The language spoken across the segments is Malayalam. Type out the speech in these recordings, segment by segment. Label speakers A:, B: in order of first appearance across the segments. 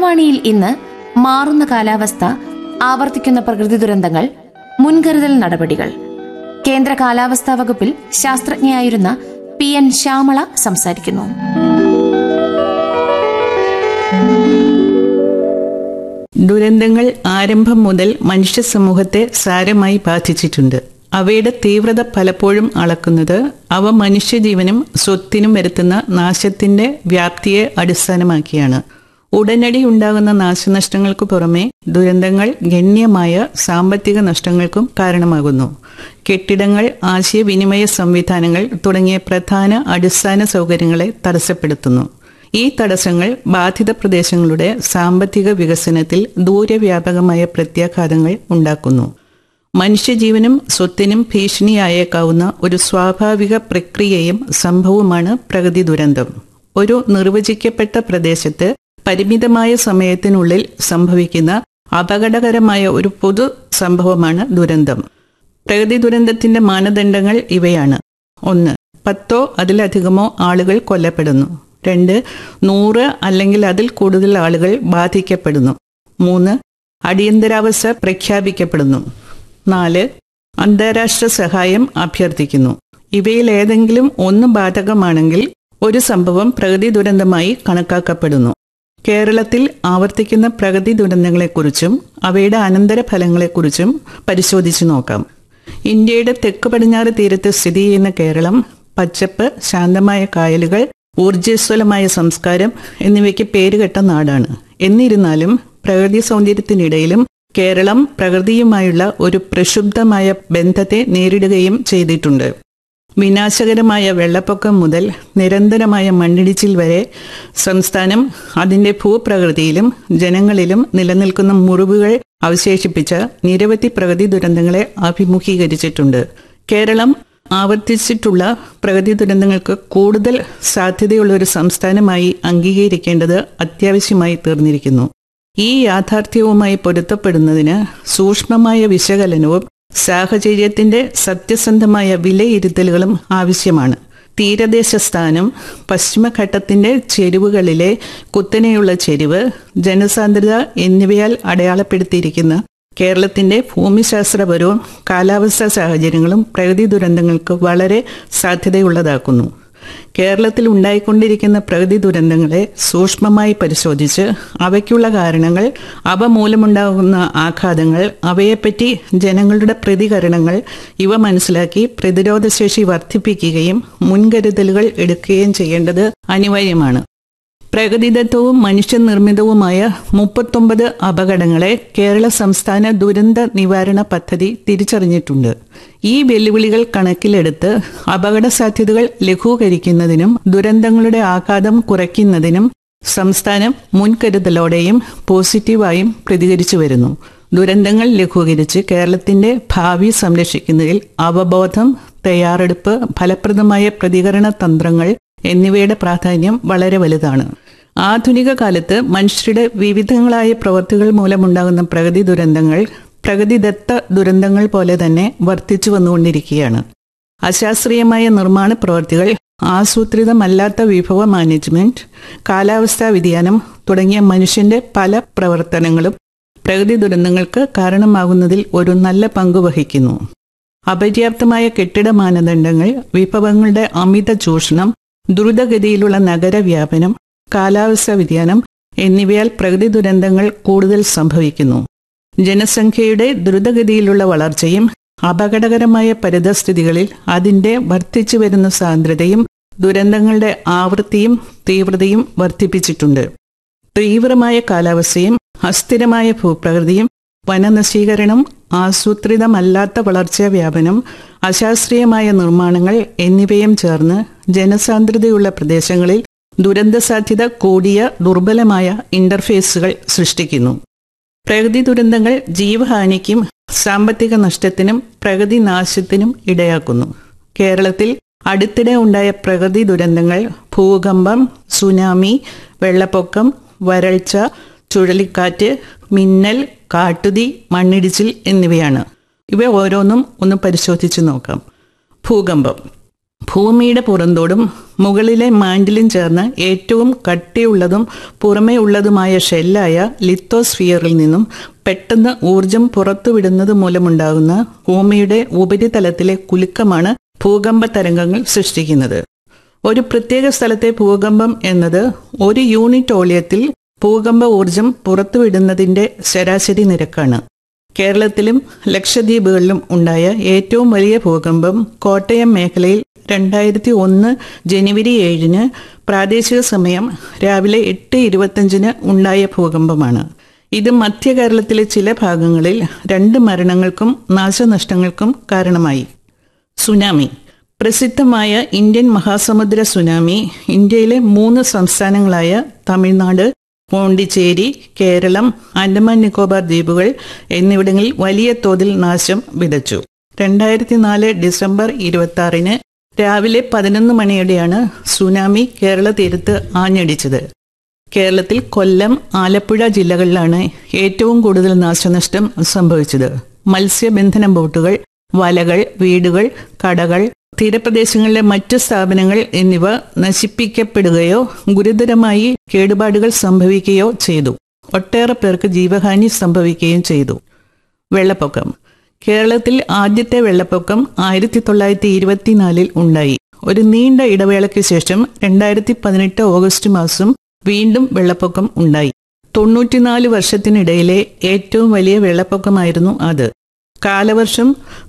A: ഹരിതവാണിയിൽ ഇന്ന് മാറുന്ന കാലാവസ്ഥ, ആവർത്തിക്കുന്ന പ്രകൃതി ദുരന്തങ്ങൾ, മുൻകരുതൽ നടപടികൾ. കേന്ദ്ര കാലാവസ്ഥാ വകുപ്പിൽ ശാസ്ത്രജ്ഞയായിരുന്ന PN ശ്യാമള സംസാരിക്കുന്നു.
B: ദുരന്തങ്ങൾ ആരംഭം മുതൽ മനുഷ്യ സമൂഹത്തെ സാരമായി ബാധിച്ചിട്ടുണ്ട്. അവയുടെ തീവ്രത പലപ്പോഴും അളക്കുന്നത് അവ മനുഷ്യജീവനും സ്വത്തിനും വരുത്തുന്ന നാശത്തിന്റെ വ്യാപ്തിയെ അടിസ്ഥാനമാക്കിയാണ്. ഉടനടി ഉണ്ടാകുന്ന നാശനഷ്ടങ്ങൾക്കു പുറമെ ദുരന്തങ്ങൾ ഗണ്യമായ സാമ്പത്തിക നഷ്ടങ്ങൾക്കും കാരണമാകുന്നു. കെട്ടിടങ്ങൾ, ആശയവിനിമയ സംവിധാനങ്ങൾ തുടങ്ങിയ പ്രധാന അടിസ്ഥാന സൗകര്യങ്ങളെ തടസ്സപ്പെടുത്തുന്നു. ഈ തടസ്സങ്ങൾ ബാധിത പ്രദേശങ്ങളുടെ സാമ്പത്തിക വികസനത്തിൽ ദൂരവ്യാപകമായ പ്രത്യാഘാതങ്ങൾ ഉണ്ടാക്കുന്നു. മനുഷ്യജീവനും സ്വത്തിനും ഭീഷണിയായേക്കാവുന്ന ഒരു സ്വാഭാവിക പ്രക്രിയയും സംഭവമാണ് പ്രകൃതി ദുരന്തം. ഒരു നിർവചിക്കപ്പെട്ട പ്രദേശത്ത് പരിമിതമായ സമയത്തിനുള്ളിൽ സംഭവിക്കുന്ന അപകടകരമായ ഒരു പൊതു സംഭവമാണ് ദുരന്തം. പ്രകൃതി ദുരന്തത്തിന്റെ മാനദണ്ഡങ്ങൾ ഇവയാണ്: 1. 10 അതിലധികമോ ആളുകൾ കൊല്ലപ്പെടുന്നു. 2. 100 അല്ലെങ്കിൽ അതിൽ കൂടുതൽ ആളുകൾ ബാധിക്കപ്പെടുന്നു. 3. അടിയന്തരാവസ്ഥ പ്രഖ്യാപിക്കപ്പെടുന്നു. 4. അന്താരാഷ്ട്ര സഹായം അഭ്യർത്ഥിക്കുന്നു. ഇവയിൽ ഏതെങ്കിലും ഒന്ന് ബാധകമാണെങ്കിൽ ഒരു സംഭവം പ്രകൃതി ദുരന്തമായി കണക്കാക്കപ്പെടുന്നു. കേരളത്തിൽ ആവർത്തിക്കുന്ന പ്രകൃതി ദുരന്തങ്ങളെക്കുറിച്ചും അവയുടെ അനന്തരഫലങ്ങളെക്കുറിച്ചും പരിശോധിച്ചു നോക്കാം. ഇന്ത്യയുടെ തെക്ക് പടിഞ്ഞാറ് തീരത്ത് സ്ഥിതി ചെയ്യുന്ന കേരളം പച്ചപ്പ്, ശാന്തമായ കായലുകൾ, ഊർജ്ജസ്വലമായ സംസ്കാരം എന്നിവയ്ക്ക് പേരുകെട്ട നാടാണ്. എന്നിരുന്നാലും പ്രകൃതി സൗന്ദര്യത്തിനിടയിലും കേരളം പ്രകൃതിയുമായുള്ള ഒരു പ്രക്ഷുബ്ധമായ ബന്ധത്തെ നേരിടുകയും ചെയ്തിട്ടുണ്ട്. വിനാശകരമായ വെള്ളപ്പൊക്കം മുതൽ നിരന്തരമായ മണ്ണിടിച്ചിൽ വരെ സംസ്ഥാനം അതിൻ്റെ ഭൂപ്രകൃതിയിലും ജനങ്ങളിലും നിലനിൽക്കുന്ന മുറിവുകൾ അവശേഷിപ്പിച്ച നിരവധി പ്രകൃതി ദുരന്തങ്ങളെ അഭിമുഖീകരിച്ചിട്ടുണ്ട്. കേരളം ആവർത്തിച്ചിട്ടുള്ള പ്രകൃതി ദുരന്തങ്ങൾക്ക് കൂടുതൽ സാധ്യതയുള്ള ഒരു സംസ്ഥാനമായി അംഗീകരിക്കേണ്ടത് അത്യാവശ്യമായി തീർന്നിരിക്കുന്നു. ഈ യാഥാർത്ഥ്യവുമായി പൊരുത്തപ്പെടുന്നതിന് സൂക്ഷ്മമായ വിശകലനവും സാഹചര്യത്തിന്റെ സത്യസന്ധമായ വിലയിരുത്തലുകളും ആവശ്യമാണ്. തീരദേശ സ്ഥാനം, പശ്ചിമഘട്ടത്തിന്റെ ചെരിവുകളിലെ കുത്തനെയുള്ള ചെരിവ്, ജനസാന്ദ്രത എന്നിവയാൽ അടയാളപ്പെടുത്തിയിരിക്കുന്ന കേരളത്തിന്റെ ഭൂമിശാസ്ത്രപരവും കാലാവസ്ഥാ സാഹചര്യങ്ങളും പ്രകൃതി ദുരന്തങ്ങൾക്ക് വളരെ സാധ്യതയുള്ളതാക്കുന്നു. കേരളത്തിൽ ഉണ്ടായിക്കൊണ്ടിരിക്കുന്ന പ്രകൃതി ദുരന്തങ്ങളെ സൂക്ഷ്മമായി പരിശോധിച്ച് അവയ്ക്കുള്ള കാരണങ്ങൾ, അവ മൂലമുണ്ടാകുന്ന ആഘാതങ്ങൾ, അവയെപ്പറ്റി ജനങ്ങളുടെ പ്രതികരണങ്ങൾ ഇവ മനസ്സിലാക്കി പ്രതിരോധശേഷി വർദ്ധിപ്പിക്കുകയും മുൻകരുതലുകൾ എടുക്കുകയും ചെയ്യേണ്ടത് അനിവാര്യമാണ്. പ്രകൃതിദത്തവും മനുഷ്യനിർമ്മിതവുമായ 39 അപകടങ്ങളെ കേരള സംസ്ഥാന ദുരന്ത നിവാരണ പദ്ധതി തിരിച്ചറിഞ്ഞിട്ടുണ്ട്. ഈ വെല്ലുവിളികൾ കണക്കിലെടുത്ത് അപകട സാധ്യതകൾ ലഘൂകരിക്കുന്നതിനും ദുരന്തങ്ങളുടെ ആഘാതം കുറയ്ക്കുന്നതിനും സംസ്ഥാനം മുൻകരുതലോടെയും പോസിറ്റീവായും പ്രതികരിച്ചു വരുന്നു. ദുരന്തങ്ങൾ ലഘൂകരിച്ച് കേരളത്തിന്റെ ഭാവി സംരക്ഷിക്കുന്നതിൽ അവബോധം, തയ്യാറെടുപ്പ്, ഫലപ്രദമായ പ്രതികരണ തന്ത്രങ്ങൾ എന്നിവയുടെ പ്രാധാന്യം വളരെ വലുതാണ്. ആധുനിക കാലത്ത് മനുഷ്യരുടെ വിവിധങ്ങളായ പ്രവൃത്തികൾ മൂലമുണ്ടാകുന്ന പ്രകൃതി ദുരന്തങ്ങൾ പ്രകൃതിദത്ത ദുരന്തങ്ങൾ പോലെ തന്നെ വർദ്ധിച്ചു വന്നുകൊണ്ടിരിക്കുകയാണ്. അശാസ്ത്രീയമായ നിർമ്മാണ പ്രവൃത്തികൾ, ആസൂത്രിതമല്ലാത്ത വിഭവ മാനേജ്മെന്റ്, കാലാവസ്ഥാ വ്യതിയാനം തുടങ്ങിയ മനുഷ്യന്റെ പല പ്രവർത്തനങ്ങളും പ്രകൃതി ദുരന്തങ്ങൾക്ക് കാരണമാകുന്നതിൽ ഒരു നല്ല പങ്ക് വഹിക്കുന്നു. അപര്യാപ്തമായ കെട്ടിട മാനദണ്ഡങ്ങൾ, വിഭവങ്ങളുടെ അമിത ചൂഷണം, ദ്രുതഗതിയിലുള്ള നഗരവ്യാപനം, കാലാവസ്ഥാ വ്യതിയാനം എന്നിവയാൽ പ്രകൃതി ദുരന്തങ്ങൾ കൂടുതൽ സംഭവിക്കുന്നു. ജനസംഖ്യയുടെ ദ്രുതഗതിയിലുള്ള വളർച്ചയും അപകടകരമായ പരിതസ്ഥിതികളിൽ അതിൻ്റെ വർദ്ധിച്ചു വരുന്ന സാന്ദ്രതയും ദുരന്തങ്ങളുടെ ആവൃത്തിയും തീവ്രതയും വർദ്ധിപ്പിച്ചിട്ടുണ്ട്. തീവ്രമായ കാലാവസ്ഥയും അസ്ഥിരമായ ഭൂപ്രകൃതിയും വനനശീകരണം, ആസൂത്രിതമല്ലാത്ത വളർച്ചാ വ്യാപനം, അശാസ്ത്രീയമായ നിർമ്മാണങ്ങൾ എന്നിവയും ചേർന്ന് ജനസാന്ദ്രതയുള്ള പ്രദേശങ്ങളിൽ ദുരന്ത സാധ്യത കൂടിയ ദുർബലമായ ഇന്റർഫേസുകൾ സൃഷ്ടിക്കുന്നു. പ്രകൃതി ദുരന്തങ്ങൾ ജീവഹാനിക്കും സാമ്പത്തിക നഷ്ടത്തിനും പ്രകൃതി നാശത്തിനും ഇടയാക്കുന്നു. കേരളത്തിൽ അടുത്തിടെ ഉണ്ടായ പ്രകൃതി ദുരന്തങ്ങൾ ഭൂകമ്പം, സുനാമി, വെള്ളപ്പൊക്കം, വരൾച്ച, ചുഴലിക്കാറ്റ്, മിന്നൽ, കാട്ടുതീ, മണ്ണിടിച്ചിൽ എന്നിവയാണ്. ഇവ ഓരോന്നും ഒന്ന് പരിശോധിച്ച് നോക്കാം. ഭൂകമ്പം. ഭൂമിയുടെ പുറന്തോടും മുകളിലെ മാൻഡിലും ചേർന്ന് ഏറ്റവും കട്ടിയുള്ളതും പുറമേ ഉള്ളതുമായ ഷെല്ലായ ലിത്തോസ്ഫിയറിൽ നിന്നും പെട്ടെന്ന് ഊർജം പുറത്തുവിടുന്നത് മൂലമുണ്ടാകുന്ന ഭൂമിയുടെ ഉപരിതലത്തിലെ കുലുക്കമാണ് ഭൂകമ്പ തരംഗങ്ങൾ സൃഷ്ടിക്കുന്നത്. ഒരു പ്രത്യേക സ്ഥലത്തെ ഭൂകമ്പം എന്നത് ഒരു യൂണിറ്റ് വോള്യത്തിൽ ഭൂകമ്പ ഊർജം പുറത്തുവിടുന്നതിന്റെ ശരാശരി നിരക്കാണ്. കേരളത്തിലും ലക്ഷദ്വീപുകളിലും ഉണ്ടായ ഏറ്റവും വലിയ ഭൂകമ്പം കോട്ടയം മേഖലയിൽ 2001 ജനുവരി 7 പ്രാദേശിക സമയം രാവിലെ 8:25 ഉണ്ടായ ഭൂകമ്പമാണ്. ഇത് മധ്യ കേരളത്തിലെ ചില ഭാഗങ്ങളിൽ 2 മരണങ്ങൾക്കും നാശനഷ്ടങ്ങൾക്കും കാരണമായി. സുനാമി. പ്രസിദ്ധമായ ഇന്ത്യൻ മഹാസമുദ്ര സുനാമി ഇന്ത്യയിലെ 3 സംസ്ഥാനങ്ങളായ തമിഴ്നാട്, പോണ്ടിച്ചേരി, കേരളം, ആൻഡമാൻ നിക്കോബാർ ദ്വീപുകൾ എന്നിവിടങ്ങളിൽ വലിയ തോതിൽ നാശം വിതച്ചു. 2004 ഡിസംബർ 26 രാവിലെ 11 മണിയോടെയാണ് സുനാമി കേരള തീരത്ത് ആഞ്ഞടിച്ചത്. കേരളത്തിൽ കൊല്ലം, ആലപ്പുഴ ജില്ലകളിലാണ് ഏറ്റവും കൂടുതൽ നാശനഷ്ടം സംഭവിച്ചത്. മത്സ്യബന്ധന ബോട്ടുകൾ, വലകൾ, വീടുകൾ, കടകൾ, തീരപ്രദേശങ്ങളിലെ മറ്റ് സ്ഥാപനങ്ങൾ എന്നിവ നശിപ്പിക്കപ്പെടുകയോ ഗുരുതരമായി കേടുപാടുകൾ സംഭവിക്കുകയോ ചെയ്തു. ഒട്ടേറെ പേർക്ക് ജീവഹാനി സംഭവിക്കുകയും ചെയ്തു. വെള്ളപ്പൊക്കം. കേരളത്തിൽ ആദ്യത്തെ വെള്ളപ്പൊക്കം 1924 ഉണ്ടായി. ഒരു നീണ്ട ഇടവേളയ്ക്ക് ശേഷം 2018 ഓഗസ്റ്റ് മാസം വീണ്ടും വെള്ളപ്പൊക്കം ഉണ്ടായി. 94 വർഷത്തിനിടയിലെ ഏറ്റവും വലിയ വെള്ളപ്പൊക്കമായിരുന്നു അത്. കാലവർഷം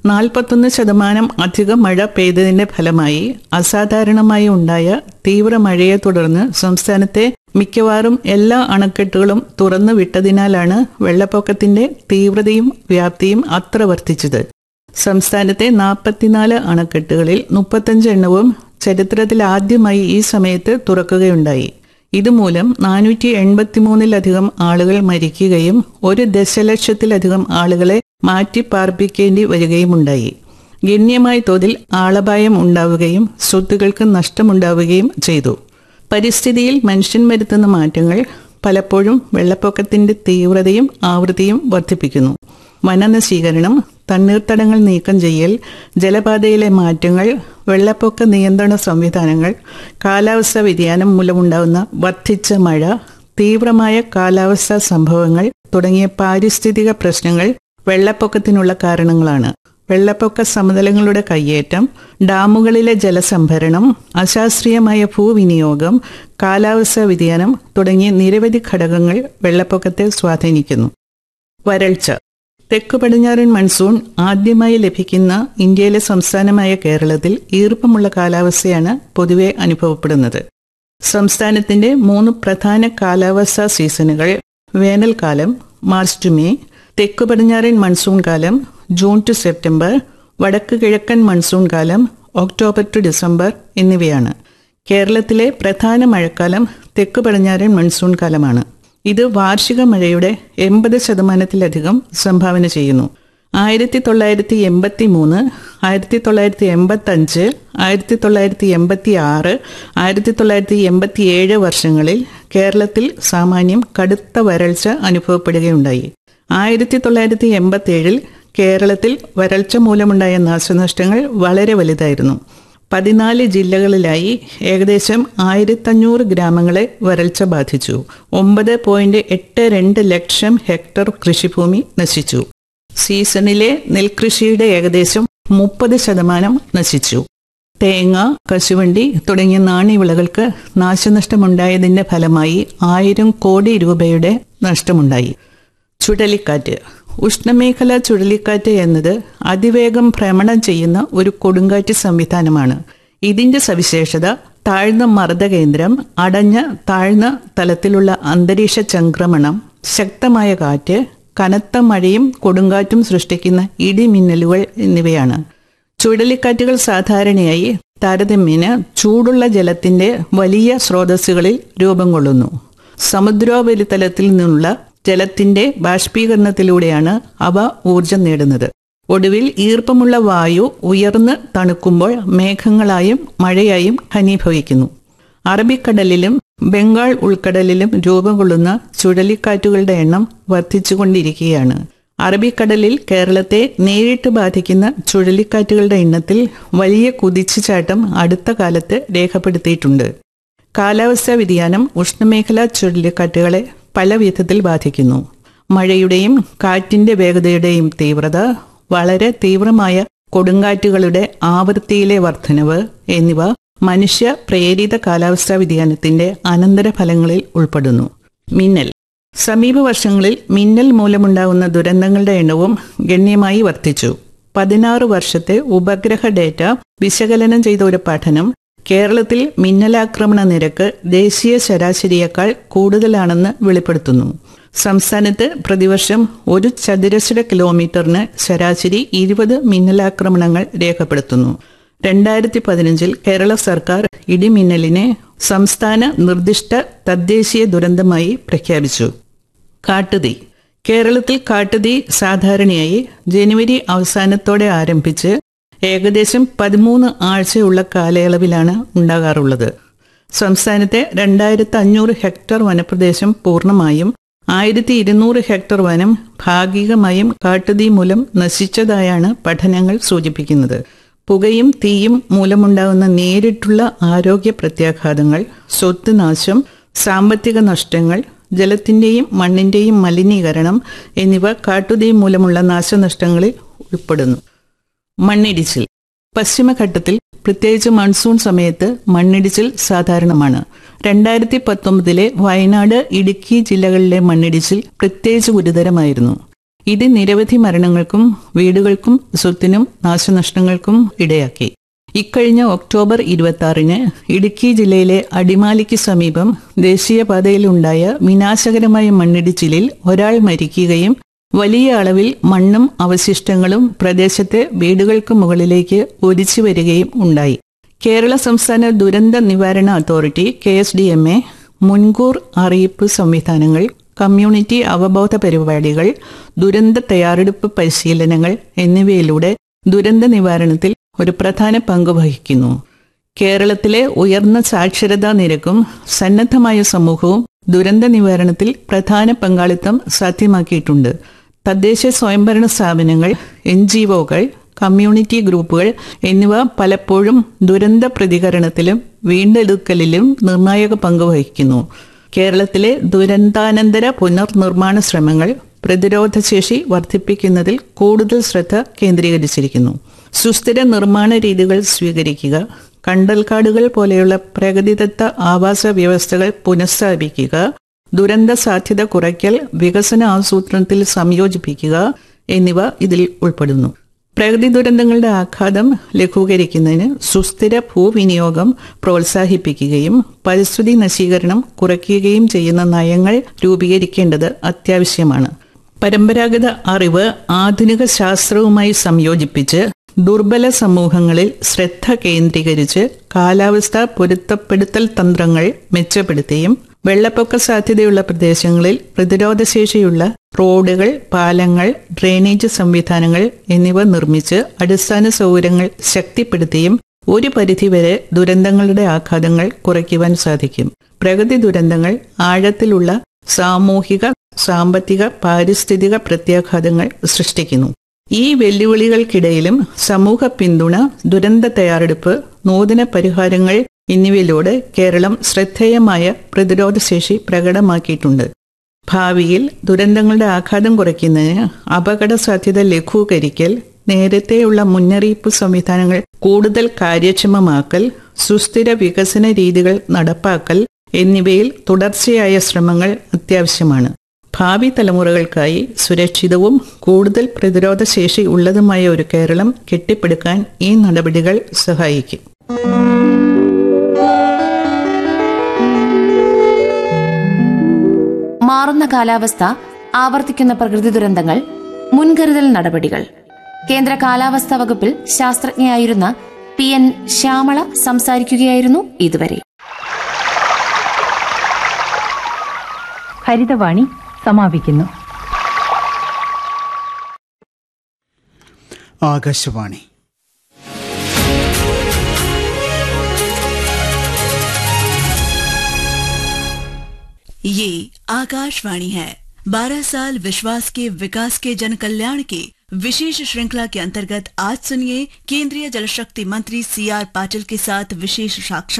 B: 41% അധികം മഴ പെയ്തതിന്റെ ഫലമായി അസാധാരണമായി ഉണ്ടായ തീവ്ര മഴയെ തുടർന്ന് സംസ്ഥാനത്തെ മിക്കവാറും എല്ലാ അണക്കെട്ടുകളും തുറന്നു വിട്ടതിനാലാണ് വെള്ളപ്പൊക്കത്തിന്റെ തീവ്രതയും വ്യാപ്തിയും അത്ര വർദ്ധിച്ചത്. സംസ്ഥാനത്തെ 44 അണക്കെട്ടുകളിൽ 35 എണ്ണവും ചരിത്രത്തിൽ ആദ്യമായി ഈ സമയത്ത് തുറക്കുകയുണ്ടായി. ഇതുമൂലം 483-ലധികം ആളുകൾ മരിക്കുകയും 1 ദശലക്ഷത്തിലധികം ആളുകളെ മാറ്റി പാർപ്പിക്കേണ്ടി വരികയുമുണ്ടായി. ഗണ്യമായ തോതിൽ ആളപായം ഉണ്ടാവുകയും സ്വത്തുക്കൾക്ക് നഷ്ടമുണ്ടാവുകയും ചെയ്തു. പരിസ്ഥിതിയിൽ മനുഷ്യൻ വരുത്തുന്ന മാറ്റങ്ങൾ പലപ്പോഴും വെള്ളപ്പൊക്കത്തിന്റെ തീവ്രതയും ആവൃത്തിയും വർദ്ധിപ്പിക്കുന്നു. വനനശീകരണം, തണ്ണീർത്തടങ്ങൾ നീക്കം ചെയ്യൽ, ജലപാതയിലെ മാറ്റങ്ങൾ, വെള്ളപ്പൊക്ക നിയന്ത്രണ സംവിധാനങ്ങൾ, കാലാവസ്ഥാ വ്യതിയാനം മൂലമുണ്ടാകുന്ന വർദ്ധിച്ച മഴ, തീവ്രമായ കാലാവസ്ഥാ സംഭവങ്ങൾ തുടങ്ങിയ പാരിസ്ഥിതിക പ്രശ്നങ്ങൾ വെള്ളപ്പൊക്കത്തിനുള്ള കാരണങ്ങളാണ്. വെള്ളപ്പൊക്ക സമതലങ്ങളുടെ കയ്യേറ്റം, ഡാമുകളിലെ ജലസംഭരണം, അശാസ്ത്രീയമായ ഭൂവിനിയോഗം, കാലാവസ്ഥാ വ്യതിയാനം തുടങ്ങിയ നിരവധി ഘടകങ്ങൾ വെള്ളപ്പൊക്കത്തെ സ്വാധീനിക്കുന്നു. വരൾച്ച. തെക്കു പടിഞ്ഞാറൻ മൺസൂൺ ആദ്യമായി ലഭിക്കുന്ന ഇന്ത്യയിലെ സംസ്ഥാനമായ കേരളത്തിൽ ഈർപ്പമുള്ള കാലാവസ്ഥയാണ് പൊതുവെ അനുഭവപ്പെടുന്നത്. സംസ്ഥാനത്തിന്റെ 3 പ്രധാന കാലാവസ്ഥാ സീസണുകൾ വേനൽക്കാലം മാർച്ച് ടു മെയ്, തെക്കു പടിഞ്ഞാറൻ മൺസൂൺ കാലം ജൂൺ ടു സെപ്റ്റംബർ, വടക്ക് കിഴക്കൻ മൺസൂൺ കാലം ഒക്ടോബർ ടു ഡിസംബർ എന്നിവയാണ്. കേരളത്തിലെ പ്രധാന മഴക്കാലം തെക്കു പടിഞ്ഞാറൻ മൺസൂൺ കാലമാണ്. ഇത് വാർഷിക മഴയുടെ 80%-ലധികം സംഭാവന ചെയ്യുന്നു. 1983, 1985, 1986, 1987 വർഷങ്ങളിൽ കേരളത്തിൽ സാമാന്യം കടുത്ത വരൾച്ച അനുഭവപ്പെടുകയുണ്ടായി. 1987 കേരളത്തിൽ വരൾച്ച മൂലമുണ്ടായ നാശനഷ്ടങ്ങൾ വളരെ വലുതായിരുന്നു. 14 ജില്ലകളിലായി ഏകദേശം 1500 ഗ്രാമങ്ങളെ വരൾച്ച ബാധിച്ചു. 9.82 ലക്ഷം ഹെക്ടർ കൃഷിഭൂമി നശിച്ചു. സീസണിലെ നെൽകൃഷിയുടെ ഏകദേശം 30% നശിച്ചു. തേങ്ങ, കശുവണ്ടി തുടങ്ങിയ നാണ്യവിളകൾക്ക് നാശനഷ്ടമുണ്ടായതിന്റെ ഫലമായി 1000 കോടി രൂപയുടെ നഷ്ടമുണ്ടായി. ചുഴലിക്കാറ്റ്. ഉഷ്ണമേഖലാ ചുഴലിക്കാറ്റ് എന്നത് അതിവേഗം ഭ്രമണം ചെയ്യുന്ന ഒരു കൊടുങ്കാറ്റ് സംവിധാനമാണ്. ഇതിന്റെ സവിശേഷത താഴ്ന്ന മർദ്ദകേന്ദ്രം, അടഞ്ഞ താഴ്ന്ന തലത്തിലുള്ള അന്തരീക്ഷ ചംക്രമണം, ശക്തമായ കാറ്റ്, കനത്ത മഴയും കൊടുങ്കാറ്റും സൃഷ്ടിക്കുന്ന ഇടിമിന്നലുകൾ എന്നിവയാണ്. ചുഴലിക്കാറ്റുകൾ സാധാരണയായി താരതമ്യേന ചൂടുള്ള ജലത്തിന്റെ വലിയ സ്രോതസ്സുകളിൽ രൂപം കൊള്ളുന്നു. സമുദ്രോപരിതലത്തിൽ നിന്നുള്ള ജലത്തിന്റെ ബാഷ്പീകരണത്തിലൂടെയാണ് അവ ഊർജം നേടുന്നത്. ഒടുവിൽ ഈർപ്പമുള്ള വായു ഉയർന്ന് തണുക്കുമ്പോൾ മേഘങ്ങളായും മഴയായും ഘനീഭവിക്കുന്നു. അറബിക്കടലിലും ബംഗാൾ ഉൾക്കടലിലും രൂപം കൊള്ളുന്ന ചുഴലിക്കാറ്റുകളുടെ എണ്ണം വർദ്ധിച്ചുകൊണ്ടിരിക്കുകയാണ്. അറബിക്കടലിൽ കേരളത്തെ നേരിട്ട് ബാധിക്കുന്ന ചുഴലിക്കാറ്റുകളുടെ എണ്ണത്തിൽ വലിയ കുതിച്ചുചാട്ടം അടുത്ത കാലത്ത് രേഖപ്പെടുത്തിയിട്ടുണ്ട്. കാലാവസ്ഥാ വ്യതിയാനം ഉഷ്ണമേഖലാ ചുഴലിക്കാറ്റുകളെ പല വിധത്തിൽ ബാധിക്കുന്നു. മഴയുടെയും കാറ്റിന്റെ വേഗതയുടെയും തീവ്രത, വളരെ തീവ്രമായ കൊടുങ്കാറ്റുകളുടെ ആവൃത്തിയിലെ വർധനവ് എന്നിവ മനുഷ്യ പ്രേരിത കാലാവസ്ഥാ വ്യതിയാനത്തിന്റെ അനന്തരഫലങ്ങളിൽ ഉൾപ്പെടുന്നു. മിന്നൽ. സമീപ വർഷങ്ങളിൽ മിന്നൽ മൂലമുണ്ടാകുന്ന ദുരന്തങ്ങളുടെ എണ്ണവും ഗണ്യമായി വർദ്ധിച്ചു. 16 വർഷത്തെ ഉപഗ്രഹ ഡേറ്റ വിശകലനം ചെയ്ത ഒരു പഠനം കേരളത്തിൽ മിന്നലാക്രമണ നിരക്ക് ദേശീയ ശരാശരിയേക്കാൾ കൂടുതലാണെന്ന് വെളിപ്പെടുത്തുന്നു. സംസ്ഥാനത്ത് പ്രതിവർഷം 1 ചതുരശ്ര കിലോമീറ്ററിന് ശരാശരി 20 മിന്നലാക്രമണങ്ങൾ രേഖപ്പെടുത്തുന്നു. 2015 കേരള സർക്കാർ ഇടിമിന്നലിനെ സംസ്ഥാന നിർദ്ദിഷ്ട തദ്ദേശീയ ദുരന്തമായി പ്രഖ്യാപിച്ചു. കാട്ടുതീ. കേരളത്തിൽ കാട്ടുതീ സാധാരണയായി ജനുവരി അവസാനത്തോടെ ആരംഭിച്ച് ഏകദേശം 13 ആഴ്ചയുള്ള കാലയളവിലാണ് ഉണ്ടാകാറുള്ളത്. സംസ്ഥാനത്തെ 2500 ഹെക്ടർ വനപ്രദേശം പൂർണ്ണമായും 1200 ഹെക്ടർ വനം ഭാഗികമായും കാട്ടുതീ മൂലം നശിച്ചതായാണ് പഠനങ്ങൾ സൂചിപ്പിക്കുന്നത്. പുകയും തീയും മൂലമുണ്ടാകുന്ന നേരിട്ടുള്ള ആരോഗ്യ പ്രത്യാഘാതങ്ങൾ, സ്വത്ത് നാശം, സാമ്പത്തിക നഷ്ടങ്ങൾ, ജലത്തിന്റെയും മണ്ണിന്റെയും മലിനീകരണം എന്നിവ കാട്ടുതീ മൂലമുള്ള നാശനഷ്ടങ്ങളിൽ ഉൾപ്പെടുന്നു. മണ്ണിടിച്ചിൽ. പശ്ചിമഘട്ടത്തിൽ പ്രത്യേകിച്ച് മൺസൂൺ സമയത്ത് മണ്ണിടിച്ചിൽ സാധാരണമാണ്. 2019 വയനാട്, ഇടുക്കി ജില്ലകളിലെ മണ്ണിടിച്ചിൽ പ്രത്യേകിച്ച് ഗുരുതരമായിരുന്നു. ഇത് നിരവധി മരണങ്ങൾക്കും വീടുകൾക്കും സ്വത്തിനും നാശനഷ്ടങ്ങൾക്കും ഇടയാക്കി. ഇക്കഴിഞ്ഞ ഒക്ടോബർ 26 ഇടുക്കി ജില്ലയിലെ അടിമാലിക്ക് സമീപം ദേശീയപാതയിലുണ്ടായ വിനാശകരമായ മണ്ണിടിച്ചിലിൽ ഒരാൾ മരിക്കുകയും വലിയ അളവിൽ മണ്ണും അവശിഷ്ടങ്ങളും പ്രദേശത്തെ വീടുകൾക്ക് മുകളിലേക്ക് ഒലിച്ചു വരികയും ഉണ്ടായി. കേരള സംസ്ഥാന ദുരന്ത നിവാരണ അതോറിറ്റി KSDMA മുൻകൂർ അറിയിപ്പ് സംവിധാനങ്ങൾ, കമ്മ്യൂണിറ്റി അവബോധ പരിപാടികൾ, ദുരന്ത തയ്യാറെടുപ്പ് പരിശീലനങ്ങൾ എന്നിവയിലൂടെ ദുരന്ത നിവാരണത്തിൽ ഒരു പ്രധാന പങ്ക് വഹിക്കുന്നു. കേരളത്തിലെ ഉയർന്ന സാക്ഷരതാ നിരക്കും സന്നദ്ധമായ സമൂഹവും ദുരന്ത നിവാരണത്തിൽ പ്രധാന പങ്കാളിത്തം സാധ്യമാക്കിയിട്ടുണ്ട്. തദ്ദേശ സ്വയംഭരണ സ്ഥാപനങ്ങൾ, NGOകൾ, കമ്മ്യൂണിറ്റി ഗ്രൂപ്പുകൾ എന്നിവ പലപ്പോഴും ദുരന്ത പ്രതികരണത്തിലും വീണ്ടെടുക്കലിലും നിർണായക പങ്ക് വഹിക്കുന്നു. കേരളത്തിലെ ദുരന്താനന്തര പുനർനിർമ്മാണ ശ്രമങ്ങൾ പ്രതിരോധശേഷി വർദ്ധിപ്പിക്കുന്നതിൽ കൂടുതൽ ശ്രദ്ധ കേന്ദ്രീകരിച്ചിരിക്കുന്നു. സുസ്ഥിര നിർമ്മാണ രീതികൾ സ്വീകരിക്കുക, കണ്ടൽക്കാടുകൾ പോലെയുള്ള പ്രകൃതിദത്ത ആവാസ വ്യവസ്ഥകൾ പുനഃസ്ഥാപിക്കുക, ദുരന്ത സാധ്യത കുറയ്ക്കൽ, വികസന ആസൂത്രണത്തിൽ സംയോജിപ്പിക്കുക എന്നിവ ഇതിൽ ഉൾപ്പെടുന്നു. പ്രകൃതി ദുരന്തങ്ങളുടെ ആഘാതം ലഘൂകരിക്കുന്നതിന് സുസ്ഥിര ഭൂവിനിയോഗം പ്രോത്സാഹിപ്പിക്കുകയും പരിസ്ഥിതി നശീകരണം കുറയ്ക്കുകയും ചെയ്യുന്ന നയങ്ങൾ രൂപീകരിക്കേണ്ടത് അത്യാവശ്യമാണ്. പരമ്പരാഗത അറിവ് ആധുനിക ശാസ്ത്രവുമായി സംയോജിപ്പിച്ച് ദുർബല സമൂഹങ്ങളിൽ ശ്രദ്ധ കേന്ദ്രീകരിച്ച് കാലാവസ്ഥാ പൊരുത്തപ്പെടുത്തൽ തന്ത്രങ്ങൾ മെച്ചപ്പെടുത്തിയും വെള്ളപ്പൊക്ക സാധ്യതയുള്ള പ്രദേശങ്ങളിൽ പ്രതിരോധശേഷിയുള്ള റോഡുകൾ, പാലങ്ങൾ, ഡ്രെയിനേജ് സംവിധാനങ്ങൾ എന്നിവ നിർമ്മിച്ച് അടിസ്ഥാന സൗകര്യങ്ങൾ ശക്തിപ്പെടുത്തിയും ഒരു പരിധിവരെ ദുരന്തങ്ങളുടെ ആഘാതങ്ങൾ കുറയ്ക്കുവാൻ സാധിക്കും. പ്രകൃതി ദുരന്തങ്ങൾ ആഴത്തിലുള്ള സാമൂഹിക, സാമ്പത്തിക, പാരിസ്ഥിതിക പ്രത്യാഘാതങ്ങൾ സൃഷ്ടിക്കുന്നു. ഈ വെല്ലുവിളികൾക്കിടയിലും സമൂഹ പിന്തുണ, ദുരന്ത തയ്യാറെടുപ്പ്, നൂതന പരിഹാരങ്ങൾ എന്നിവയിലൂടെ കേരളം ശ്രദ്ധേയമായ പ്രതിരോധശേഷി പ്രകടമാക്കിയിട്ടുണ്ട്. ഭാവിയിൽ ദുരന്തങ്ങളുടെ ആഘാതം കുറയ്ക്കുന്നതിന് അപകട സാധ്യത ലഘൂകരിക്കൽ, നേരത്തെയുള്ള മുന്നറിയിപ്പ് സംവിധാനങ്ങൾ കൂടുതൽ കാര്യക്ഷമമാക്കൽ, സുസ്ഥിര വികസന രീതികൾ നടപ്പാക്കൽ എന്നിവയിൽ തുടർച്ചയായ ശ്രമങ്ങൾ അത്യാവശ്യമാണ്. ഭാവി തലമുറകൾക്കായി സുരക്ഷിതവും കൂടുതൽ പ്രതിരോധശേഷി ഉള്ളതുമായ ഒരു കേരളം കെട്ടിപ്പടുക്കാൻ ഈ നടപടികൾ സഹായിക്കും.
A: മാറുന്ന കാലാവസ്ഥ, ആവർത്തിക്കുന്ന പ്രകൃതി ദുരന്തങ്ങൾ, മുൻകരുതൽ നടപടികൾ. കേന്ദ്ര കാലാവസ്ഥാ വകുപ്പിൽ ശാസ്ത്രജ്ഞയായിരുന്ന PN ശ്യാമള സംസാരിക്കുകയായിരുന്നു ഇതുവരെ.
C: ഹരിതവാണി സമാപിക്കുന്നു.
D: ആകാശവാണി.
E: ये आकाशवाणी है।
D: 12 साल विश्वास के विकास के जन कल्याण की विशेष श्रृंखला के अंतर्गत आज सुनिए केंद्रीय जल शक्ति मंत्री CR पाटिल के साथ विशेष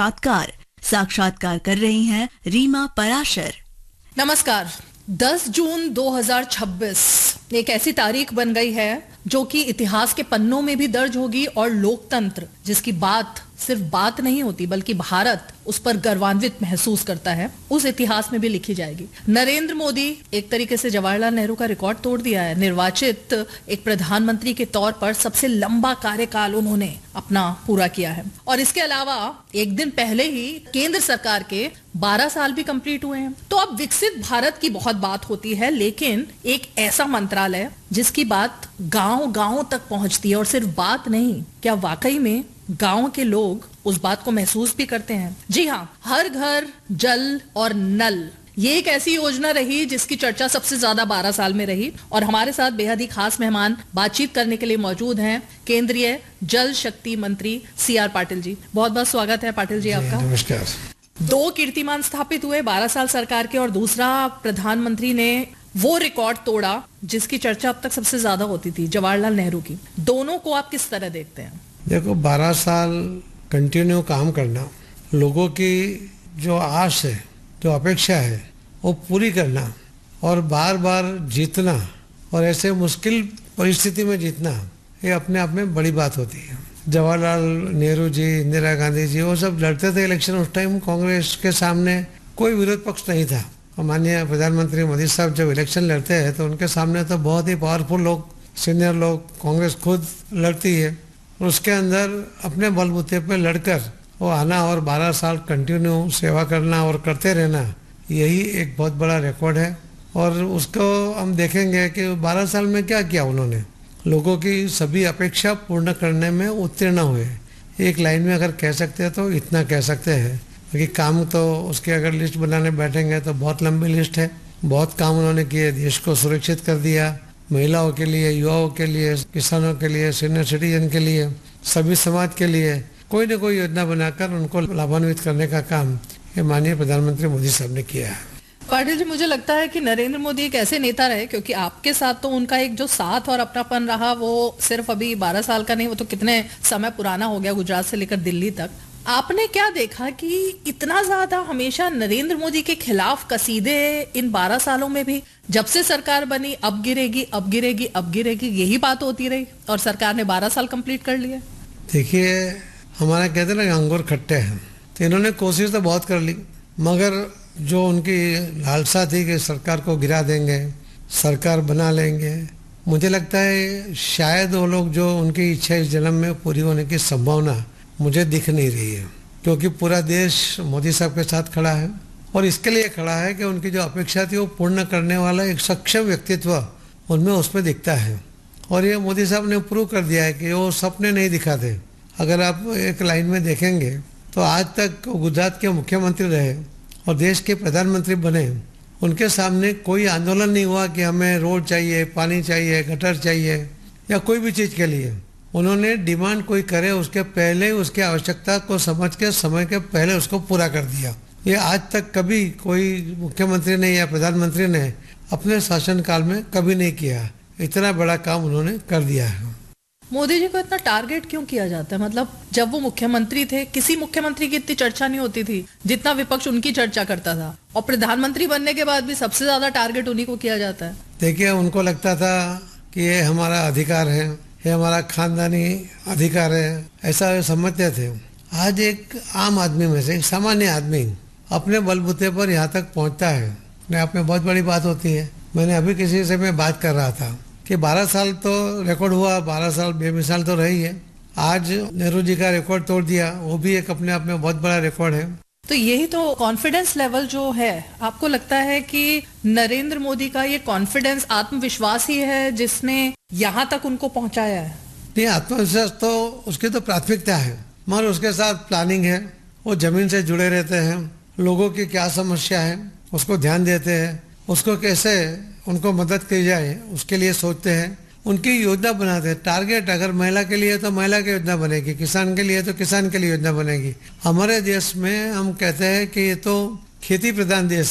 D: साक्षात्कार कर रही हैं रीमा पराशर।
E: नमस्कार। 10 जून 2026 एक ऐसी तारीख बन गई है जो कि इतिहास के पन्नों में भी दर्ज होगी और लोकतंत्र जिसकी बात सिर्फ बात नहीं होती बल्कि भारत उस पर गर्वान्वित महसूस करता है, उस इतिहास में भी लिखी जाएगी। नरेंद्र मोदी एक तरीके से जवाहरलाल नेहरू का रिकॉर्ड तोड़ दिया है। निर्वाचित एक प्रधानमंत्री के तौर पर सबसे लंबा कार्यकाल उन्होंने अपना पूरा किया है और इसके अलावा एक दिन पहले ही केंद्र सरकार के 12 साल भी कंप्लीट हुए हैं। तो अब विकसित भारत की बहुत बात होती है, लेकिन एक ऐसा मंत्रालय जिसकी बात गांव-गांव तक पहुंचती है और सिर्फ बात नहीं, क्या वाकई में गांव के लोग उस बात को महसूस भी करते हैं? जी हाँ, हर घर जल और नल ये एक ऐसी योजना रही जिसकी चर्चा सबसे ज्यादा 12 साल में रही और हमारे साथ बेहद ही खास मेहमान बातचीत करने के लिए मौजूद हैं केंद्रीय जल शक्ति मंत्री CR पाटिल जी। बहुत बहुत स्वागत है पाटिल जी आपका।
F: नमस्कार।
E: 2 कीर्तिमान स्थापित हुए 12 साल सरकार के और दूसरा प्रधानमंत्री ने वो रिकॉर्ड तोड़ा जिसकी चर्चा अब तक सबसे ज्यादा होती थी, जवाहरलाल नेहरू की। दोनों को आप किस तरह देखते हैं?
F: देखो, 12 साल कंटिन्यू काम करना, लोगों की जो आस है, जो अपेक्षा है, वो पूरी करना और बार बार जीतना और ऐसे मुश्किल परिस्थिति में जीतना, ये अपने आप में बड़ी बात होती है। जवाहरलाल नेहरू जी, इंदिरा गांधी जी, वो सब लड़ते थे इलेक्शन। उस टाइम कांग्रेस के सामने कोई विरोध पक्ष नहीं था। और माननीय प्रधानमंत्री मोदी साहब जब इलेक्शन लड़ते हैं तो उनके सामने तो बहुत ही पावरफुल लोग, सीनियर लोग, कांग्रेस खुद लड़ती है। उसके अंदर अपने बलबूते पे लड़कर वो आना और 12 साल कंटिन्यू सेवा करना और करते रहना, यही एक बहुत बड़ा रिकॉर्ड है। और उसको हम देखेंगे कि 12 साल में क्या किया उन्होंने। लोगों की सभी अपेक्षा पूर्ण करने में उत्तीर्ण हुए। एक लाइन में अगर कह सकते हैं तो इतना कह सकते हैं कि काम तो उसके अगर लिस्ट बनाने बैठेंगे तो बहुत लंबी लिस्ट है। बहुत काम उन्होंने किए, देश को सुरक्षित कर दिया, महिलाओं के लिए, युवाओं के लिए, किसानों के लिए, सीनियर सिटीजन के लिए, सभी समाज के लिए कोई न कोई योजना बनाकर उनको लाभान्वित करने का काम ये माननीय प्रधानमंत्री मोदी साहब ने किया है।
E: पाटिल जी, मुझे लगता है कि नरेंद्र मोदी एक ऐसे नेता रहे, क्योंकि आपके साथ तो उनका एक जो साथ और अपनापन रहा वो सिर्फ अभी 12 साल का नहीं, वो तो कितने समय पुराना हो गया, गुजरात से लेकर दिल्ली तक। आपने क्या देखा कि इतना ज्यादा हमेशा नरेंद्र मोदी के खिलाफ कसीदे इन 12 सालों में भी, जब से सरकार बनी अब गिरेगी, अब गिरेगी, अब गिरेगी, यही बात होती रही और सरकार ने 12 साल कंप्लीट कर लिए?
F: देखिए, हमारा कहते हैं ना अंगूर खट्टे हैं, तो इन्होंने कोशिश तो बहुत कर ली, मगर जो उनकी लालसा थी कि सरकार को गिरा देंगे, सरकार बना लेंगे, मुझे लगता है शायद वो लोग जो उनकी इच्छा इस जन्म में पूरी होने की संभावना मुझे दिख नहीं रही है। क्योंकि पूरा देश मोदी साहब के साथ खड़ा है और इसके लिए खड़ा है कि उनकी जो अपेक्षा थी वो पूर्ण करने वाला एक सक्षम व्यक्तित्व उनमें उसमें दिखता है। और ये मोदी साहब ने प्रूव कर दिया है कि वो सपने नहीं दिखाते। अगर आप एक लाइन में देखेंगे तो आज तक गुजरात के मुख्यमंत्री रहे और देश के प्रधानमंत्री बने, उनके सामने कोई आंदोलन नहीं हुआ कि हमें रोड चाहिए, पानी चाहिए, गटर चाहिए या कोई भी चीज़ के लिए। उन्होंने डिमांड कोई करे उसके पहले उसकी आवश्यकता को समझ के समय के पहले उसको पूरा कर दिया। ये आज तक कभी कोई मुख्यमंत्री ने या प्रधानमंत्री ने अपने शासनकाल में कभी नहीं किया। इतना बड़ा काम उन्होंने कर दिया है।
E: मोदी जी को इतना टारगेट क्यों किया जाता है? मतलब जब वो मुख्यमंत्री थे, किसी मुख्यमंत्री की इतनी चर्चा नहीं होती थी जितना विपक्ष उनकी चर्चा करता था, और प्रधानमंत्री बनने के बाद भी सबसे ज्यादा टारगेट उन्हीं को किया जाता है।
F: देखिए, उनको लगता था कि ये हमारा अधिकार है, ये हमारा खानदानी अधिकार है, ऐसा समझते थे। आज एक आम आदमी में से एक सामान्य आदमी अपने बलबूते पर यहाँ तक पहुँचता है, अपने आप में बहुत बड़ी बात होती है। मैंने अभी किसी से मैं बात कर रहा था कि 12 साल तो रिकॉर्ड हुआ, 12 साल बेमिसाल तो रही है। आज नेहरू जी का रिकॉर्ड तोड़ दिया, वो भी एक अपने आप में बहुत बड़ा रिकॉर्ड है।
E: तो यही तो कॉन्फिडेंस लेवल जो है, आपको लगता है कि नरेंद्र मोदी का ये कॉन्फिडेंस, आत्मविश्वास ही है जिसने यहाँ तक उनको पहुंचाया है?
F: नहीं, आत्मविश्वास तो उसकी तो प्राथमिकता है, मगर उसके साथ प्लानिंग है। वो जमीन से जुड़े रहते हैं, लोगों की क्या समस्या है उसको ध्यान देते हैं, उसको कैसे उनको मदद की जाए उसके लिए सोचते हैं, उनकी योजना बनाते हैं। टारगेट अगर महिला के लिए तो महिला की योजना बनेगी, किसान के लिए तो किसान के लिए योजना बनेगी। हमारे देश में हम कहते हैं कि ये तो खेती प्रधान देश है,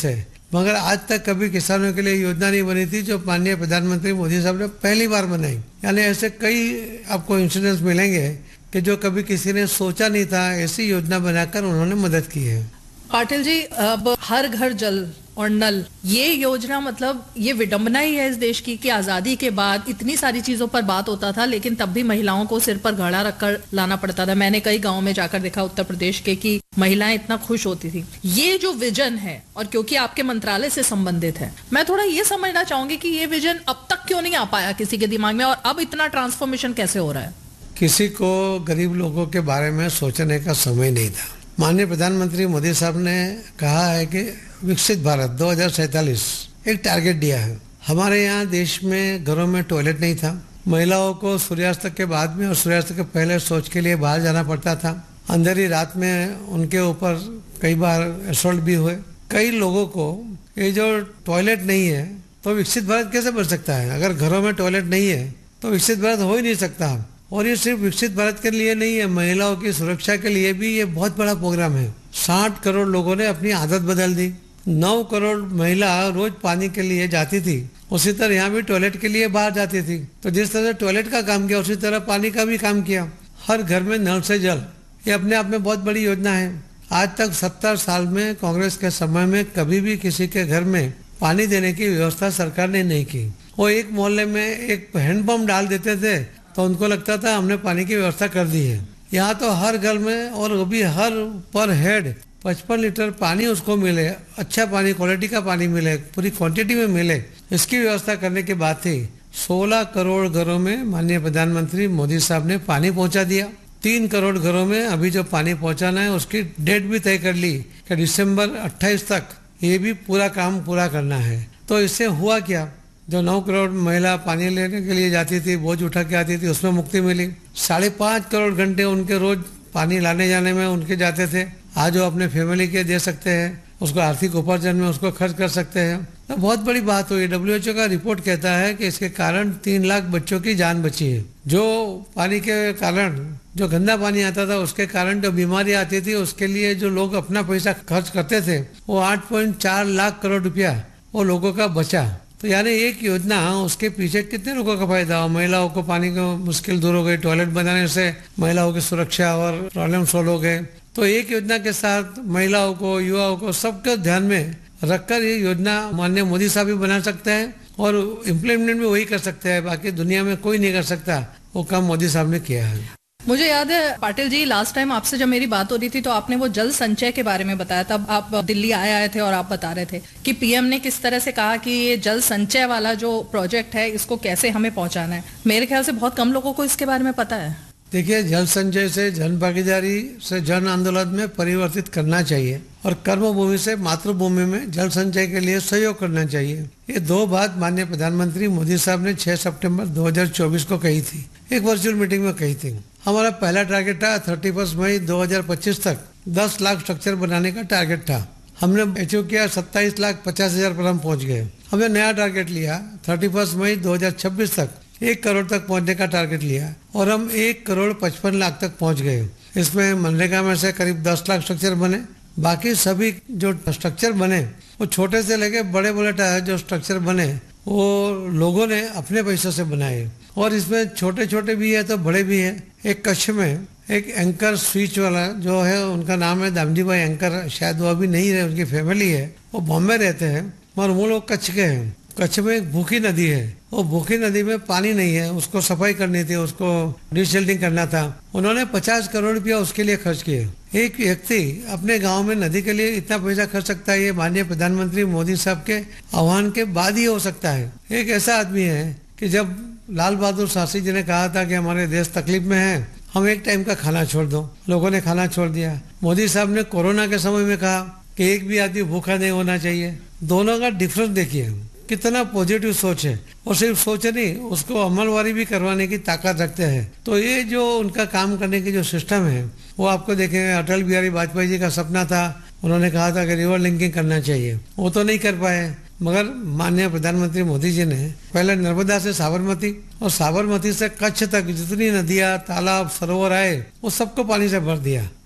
F: मगर आज तक कभी किसानों के लिए योजना नहीं बनी थी जो माननीय प्रधानमंत्री मोदी साहब ने पहली बार बनाई। यानी ऐसे कई आपको इंसिडेंट्स मिलेंगे कि जो कभी किसी ने सोचा नहीं था, ऐसी योजना बनाकर उन्होंने मदद की है।
E: पाटिल जी, अब हर घर जल और नल, ये योजना मतलब ये विडंबना ही है इस देश की कि आजादी के बाद इतनी सारी चीजों पर बात होता था, लेकिन तब भी महिलाओं को सिर पर घड़ा रखकर लाना पड़ता था। मैंने कई गांवों में जाकर देखा उत्तर प्रदेश के कि महिलाएं इतना खुश होती थी। ये जो विजन है, और क्योंकि आपके मंत्रालय से संबंधित है, मैं थोड़ा ये समझना चाहूंगी कि ये विजन अब तक क्यों नहीं आ पाया किसी के दिमाग में, और अब इतना ट्रांसफॉर्मेशन कैसे हो रहा है?
F: किसी को गरीब लोगों के बारे में सोचने का समय नहीं था। माननीय प्रधानमंत्री मोदी साहब ने कहा है कि विकसित भारत 2047 एक टारगेट दिया है। हमारे यहाँ देश में घरों में टॉयलेट नहीं था। महिलाओं को सूर्यास्त के बाद में और सूर्यास्त के पहले शौच के लिए बाहर जाना पड़ता था। अंधेरी रात में उनके ऊपर कई बार असॉल्ट भी हुए। कई लोगों को ये जो टॉयलेट नहीं है तो विकसित भारत कैसे बन सकता है? अगर घरों में टॉयलेट नहीं है तो विकसित भारत हो ही नहीं सकता। और ये सिर्फ विकसित भारत के लिए नहीं है, महिलाओं की सुरक्षा के लिए भी ये बहुत बड़ा प्रोग्राम है। 60 करोड़ लोगों ने अपनी आदत बदल दी। 9 करोड़ महिला रोज पानी के लिए जाती थी, उसी तरह यहाँ भी टॉयलेट के लिए बाहर जाती थी। तो जिस तरह टॉयलेट का काम किया उसी तरह पानी का भी काम किया। हर घर में नल से जल, ये अपने आप में बहुत बड़ी योजना है। आज तक 70 साल में कांग्रेस के समय में कभी भी किसी के घर में पानी देने की व्यवस्था सरकार ने नहीं की। वो एक मोहल्ले में एक हैंडपंप डाल देते थे तो उनको लगता था हमने पानी की व्यवस्था कर दी है। यहाँ तो हर घर में और अभी हर पर हेड 55 लीटर पानी उसको मिले, अच्छा पानी, क्वालिटी का पानी मिले, पूरी क्वांटिटी में मिले, इसकी व्यवस्था करने की बात थी। 16 करोड़ घरों में माननीय प्रधानमंत्री मोदी साहब ने पानी पहुंचा दिया। 3 करोड़ घरों में अभी जो पानी पहुंचाना है उसकी डेट भी तय कर ली कि दिसंबर 28 तक ये भी पूरा काम पूरा करना है। तो इससे हुआ क्या, जो 9 करोड़ महिला पानी लेने के लिए जाती थी, बोझ उठा के आती थी, उसमें मुक्ति मिली। 5.5 करोड़ घंटे उनके रोज पानी लाने जाने में उनके जाते थे। आज वो अपने फैमिली के दे सकते हैं, उसको आर्थिक उपार्जन में उसको खर्च कर सकते हैं। तो बहुत बड़ी बात हुई। WHO का रिपोर्ट कहता है कि इसके कारण 3 लाख बच्चों की जान बची है। जो पानी के कारण, जो गंदा पानी आता था उसके कारण जो बीमारी आती थी, उसके लिए जो लोग अपना पैसा खर्च करते थे, वो 8.4 लाख करोड़ रुपया वो लोगों का बचा। तो यानी एक योजना, उसके पीछे कितने लोगों का फायदा हो। महिलाओं को पानी की मुश्किल दूर हो गई, टॉयलेट बनाने से महिलाओं की सुरक्षा और प्रॉब्लम सोल्व हो गए। तो एक योजना के साथ महिलाओं को, युवाओं को, सबके ध्यान में रखकर ये योजना माननीय मोदी साहब भी बना सकते हैं और इम्प्लीमेंट भी वही कर सकते हैं। बाकी दुनिया में कोई नहीं कर सकता, वो काम मोदी साहब ने किया है।
E: मुझे याद है पाटिल जी, लास्ट टाइम आपसे जब मेरी बात हो रही थी तो आपने वो जल संचय के बारे में बताया। तब आप दिल्ली आए थे और आप बता रहे थे कि पीएम ने किस तरह से कहा कि ये जल संचय वाला जो प्रोजेक्ट है इसको कैसे हमें पहुंचाना है। मेरे ख्याल से बहुत कम लोगों को इसके बारे में पता है।
F: देखिए, जल संचय से जन भागीदारी से जन आंदोलन में परिवर्तित करना चाहिए और कर्मभूमि से मातृभूमि में जल संचय के लिए सहयोग करना चाहिए। ये 2 बात माननीय प्रधानमंत्री मोदी साहब ने 6 सितंबर 2024 को कही थी, एक वर्चुअल मीटिंग में कही थी। हमारा पहला टारगेट था 31 मई 2025 तक 10 लाख स्ट्रक्चर बनाने का टारगेट था। हमने अचीव किया, 27,50,000 पर हम पहुंच गए। हमने नया टारगेट लिया 31 मई 2026 तक 1 करोड़ तक पहुंचने का टारगेट लिया और हम 1,55,00,000 तक पहुंच गए। इसमें मनरेगा में से करीब 10 लाख स्ट्रक्चर बने। बाकी सभी जो स्ट्रक्चर बने वो छोटे से लेके बड़े बड़े जो स्ट्रक्चर बने वो लोगों ने अपने पैसों से बनाए और इसमें छोटे छोटे भी है तो बड़े भी है। एक कच्छ में एक एंकर स्विच वाला जो है, उनका नाम है दामजी भाई एंकर, शायद वो अभी नहीं रहे, उनकी फैमिली है, वो बॉम्बे रहते हैं मगर वो लोग कच्छ के हैं। कच्छ में एक भूखी नदी है, वो भूखी नदी में पानी नहीं है, उसको सफाई करनी थी, उसको डिशेल्टिंग करना था। उन्होंने 50 करोड़ रुपया उसके लिए खर्च किए। एक व्यक्ति अपने गांव में नदी के लिए इतना पैसा खर्च सकता है, ये माननीय प्रधानमंत्री मोदी साहब के आह्वान के बाद ही हो सकता है। एक ऐसा आदमी है कि जब लाल बहादुर शास्त्री जी ने कहा था कि हमारे देश तकलीफ में है, हम एक टाइम का खाना छोड़ दो, लोगों ने खाना छोड़ दिया। मोदी साहब ने कोरोना के समय में कहा कि एक भी आदमी भूखा नहीं होना चाहिए। दोनों का डिफरेंस देखिए, कितना पॉजिटिव सोच है। और सिर्फ सोच नहीं, उसको अमलवारी भी करवाने की ताकत रखते हैं। तो ये जो उनका काम करने की जो सिस्टम है वो आपको देखेंगे। अटल बिहारी वाजपेयी जी का सपना था, उन्होंने कहा था कि रिवर लिंकिंग करना चाहिए, वो तो नहीं कर पाए। मगर माननीय प्रधानमंत्री मोदी जी ने पहले नर्मदा से साबरमती और साबरमती से कच्छ तक जितनी नदियां, तालाब, सरोवर आए वो सबको पानी से भर दिया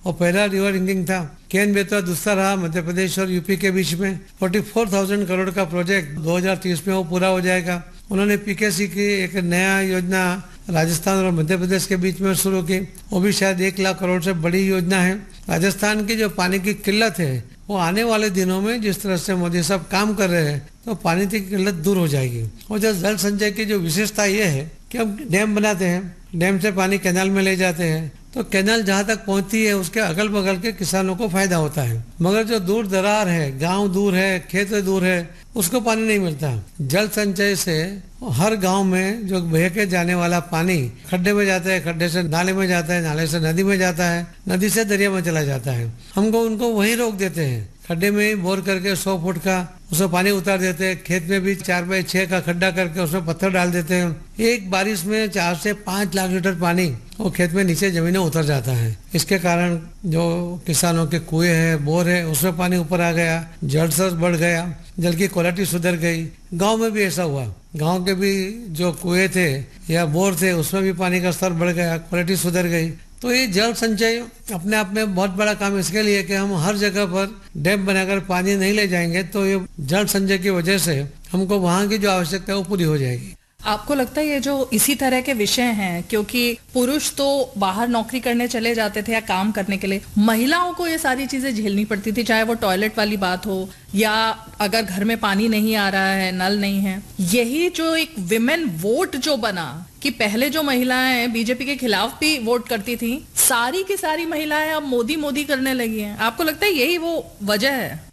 F: और पहला रिवर लिंकिंग था। केन बेतवा दूसरा रहा मध्य प्रदेश और यूपी के बीच में। 44,000 करोड़ का प्रोजेक्ट 2030 में वो पूरा हो जाएगा। उन्होंने पीकेसी की एक नया योजना राजस्थान और मध्य प्रदेश के बीच में शुरू की, वो भी शायद 1 लाख करोड़ से बड़ी योजना है। राजस्थान की जो पानी की किल्लत है वो आने वाले दिनों में जिस तरह से मोदी साहब काम कर रहे हैं तो पानी की किल्लत दूर हो जाएगी। और जो जल संचय की जो विशेषता ये है कि हम डैम बनाते हैं, डैम से पानी कैनाल में ले जाते हैं, तो कैनाल जहाँ तक पहुँचती है उसके अगल बगल के किसानों को फायदा होता है। मगर जो दूर दरार है, गांव दूर है, खेत दूर है, उसको पानी नहीं मिलता। जल संचय से हर गांव में जो बह के जाने वाला पानी खड्डे में जाता है, खड्डे से नाले में जाता है, नाले से नदी में जाता है, नदी से दरिया में चला जाता है। हमको उनको वहीं रोक देते हैं, खड्डे में ही बोर करके 100 फुट का उसमें पानी उतार देते हैं। खेत में भी 4x6 का खड्डा करके उसमें पत्थर डाल देते हैं। एक बारिश में 4 से 5 लाख लीटर पानी वो खेत में नीचे जमीन में उतर जाता है। इसके कारण जो किसानों के कुएं है, बोर है, उसमें पानी ऊपर आ गया, जल स्तर बढ़ गया, जल की क्वालिटी सुधर गई। गांव में भी ऐसा हुआ, गांव के भी जो कुएं थे या बोर थे उसमें भी पानी का स्तर बढ़ गया, क्वालिटी सुधर गई। तो ये जल संचय अपने आप में बहुत बड़ा काम इसके लिए कि हम हर जगह पर डैम बनाकर पानी नहीं ले जाएंगे तो ये जल संचय की वजह से हमको वहाँ की जो आवश्यकता है वो पूरी हो जाएगी।
E: आपको लगता है ये जो इसी तरह के विषय हैं, क्योंकि पुरुष तो बाहर नौकरी करने चले जाते थे या काम करने के लिए, महिलाओं को ये सारी चीजें झेलनी पड़ती थी, चाहे वो टॉयलेट वाली बात हो या अगर घर में पानी नहीं आ रहा है, नल नहीं है। यही जो एक विमेन वोट जो बना कि पहले जो महिलाएं बीजेपी के खिलाफ भी वोट करती थी, सारी की सारी महिलाएं अब मोदी मोदी करने लगी हैं। आपको लगता है यही वो वजह है?